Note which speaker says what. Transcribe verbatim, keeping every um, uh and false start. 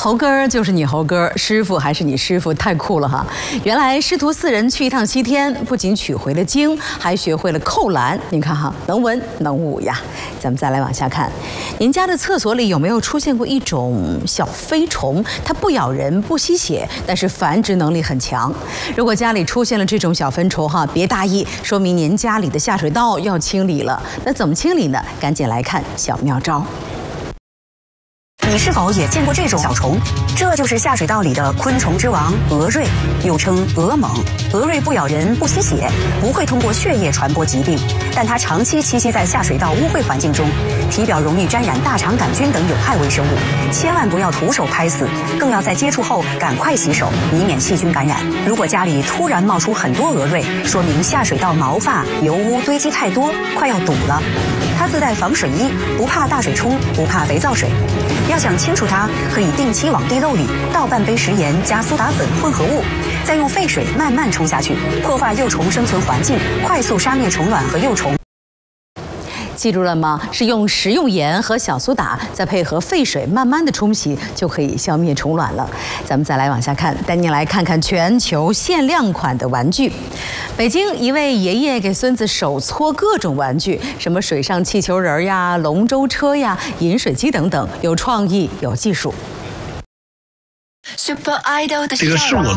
Speaker 1: 猴哥儿就是你猴哥儿，师傅还是你师傅，太酷了哈！原来师徒四人去一趟西天，不仅取回了经，还学会了扣篮。你看哈，能文能武呀。咱们再来往下看，您家的厕所里有没有出现过一种小飞虫？它不咬人，不吸血，但是繁殖能力很强。如果家里出现了这种小分虫哈，别大意，说明您家里的下水道要清理了。那怎么清理呢？赶紧来看小妙招。
Speaker 2: 你是否也见过这种小虫？这就是下水道里的昆虫之王蛾蚋，又称蛾虻。蛾蚋不咬人，不吸血，不会通过血液传播疾病，但它长期栖息在下水道污秽环境中，体表容易沾染大肠杆菌等有害微生物，千万不要徒手拍死，更要在接触后赶快洗手，以免细菌感染。如果家里突然冒出很多蛾蚋，说明下水道毛发、油污堆积太多，快要堵了。它自带防水衣，不怕大水冲，不怕肥皂水。 要想清除它，可以定期往地漏里倒半杯食盐加苏打粉混合物，再用沸水慢慢冲下去，破坏幼虫生存环境，快速杀灭虫卵和幼虫。
Speaker 1: 记住了吗？是用食用盐和小苏打，再配合沸水慢慢的冲洗，就可以消灭虫卵了。咱们再来往下看，带您来看看全球限量款的玩具。北京一位爷爷给孙子手搓各种玩具，什么水上气球人呀、龙舟车呀、饮水机等等，有创意，有技术。
Speaker 3: 这个是我。